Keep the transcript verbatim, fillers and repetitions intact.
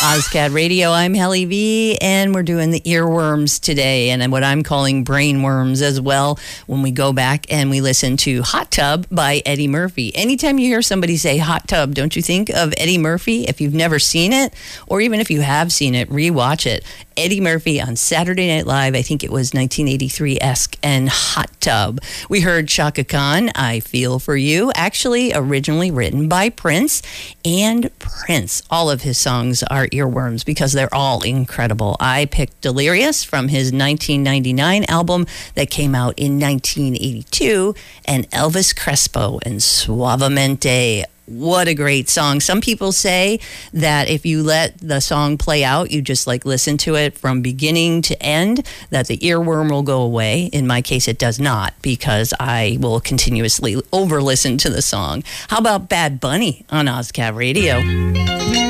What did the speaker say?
Ozcad Radio, I'm Helly V, and we're doing the earworms today, and what I'm calling brainworms as well, when we go back and we listen to Hot Tub by Eddie Murphy. Anytime you hear somebody say Hot Tub, don't you think of Eddie Murphy? If you've never seen it, or even if you have seen it, rewatch it. Eddie Murphy on Saturday Night Live, I think it was nineteen eighty-three-esque, and Hot Tub. We heard Chaka Khan, I Feel For You, actually originally written by Prince, and Prince. All of his songs are earworms because they're all incredible. I picked Delirious from his nineteen ninety-nine album that came out in nineteen eighty-two, and Elvis Crespo and Suavemente. What a great song. Some people say that if you let the song play out, you just like listen to it from beginning to end, that the earworm will go away. In my case, it does not, because I will continuously over listen to the song. How about Bad Bunny on Ozcad Radio?